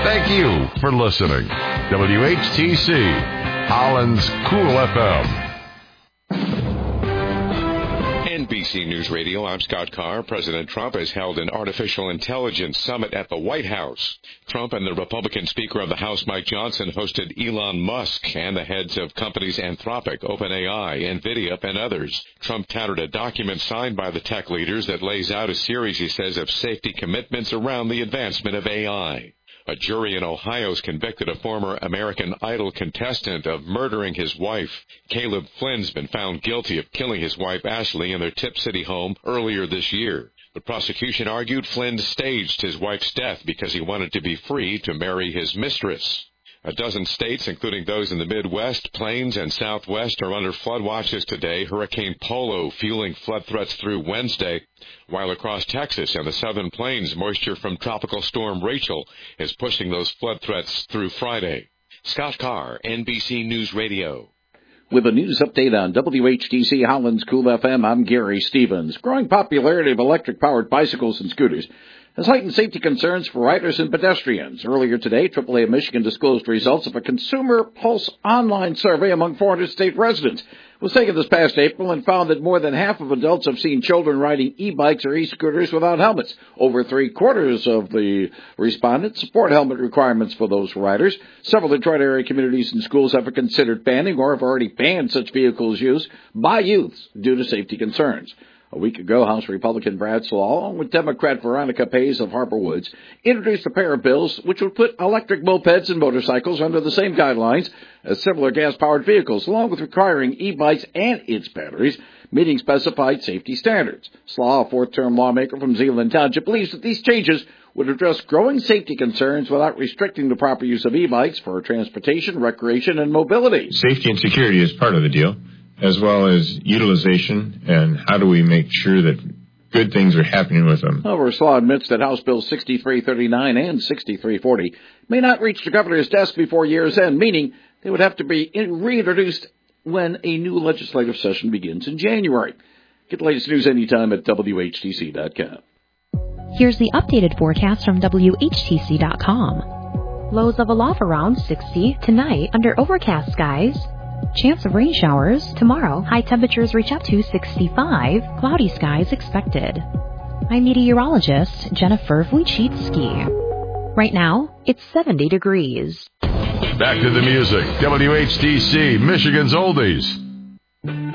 Thank you for listening. WHTC, Holland's Cool FM. NBC News Radio, I'm Scott Carr. President Trump has held an artificial intelligence summit at the White House. Trump and the Republican Speaker of the House, Mike Johnson, hosted Elon Musk and the heads of companies Anthropic, OpenAI, NVIDIA, and others. Trump touted a document signed by the tech leaders that lays out a series, he says, of safety commitments around the advancement of AI. A jury in Ohio has convicted a former American Idol contestant of murdering his wife. Caleb Flynn's been found guilty of killing his wife Ashley in their Tip City home earlier this year. The prosecution argued Flynn staged his wife's death because he wanted to be free to marry his mistress. A dozen states, including those in the Midwest, Plains, and Southwest, are under flood watches today. Hurricane Polo fueling flood threats through Wednesday, while across Texas and the Southern Plains, moisture from Tropical Storm Rachel is pushing those flood threats through Friday. Scott Carr, NBC News Radio. With a news update on WHTC Holland's Cool FM, I'm Gary Stevens. Growing popularity of electric-powered bicycles and scooters has heightened safety concerns for riders and pedestrians. Earlier today, AAA of Michigan disclosed results of a Consumer Pulse online survey among 400 state residents. It was taken this past April and found that more than half of adults have seen children riding e-bikes or e-scooters without helmets. Over three-quarters of the respondents support helmet requirements for those riders. Several Detroit area communities and schools have considered banning or have already banned such vehicles' use by youths due to safety concerns. A week ago, House Republican Brad Slaw, along with Democrat Veronica Pace of Harper Woods, introduced a pair of bills which would put electric mopeds and motorcycles under the same guidelines as similar gas-powered vehicles, along with requiring e-bikes and its batteries, meeting specified safety standards. Slaw, a fourth-term lawmaker from Zeeland Township, believes that these changes would address growing safety concerns without restricting the proper use of e-bikes for transportation, recreation, and mobility. Safety and security is part of the deal, as well as utilization, and how do we make sure that good things are happening with them. However, Slaw admits that House Bills 6339 and 6340 may not reach the governor's desk before year's end, meaning they would have to be reintroduced when a new legislative session begins in January. Get the latest news anytime at WHTC.com. Here's the updated forecast from WHTC.com. Lows of aloft around 60 tonight under overcast skies. Chance of rain showers tomorrow. High temperatures reach up to 65. Cloudy skies expected. I'm meteorologist Jennifer Wojcicki. Right now, it's 70 degrees. Back to the music. WHTC, Michigan's Oldies.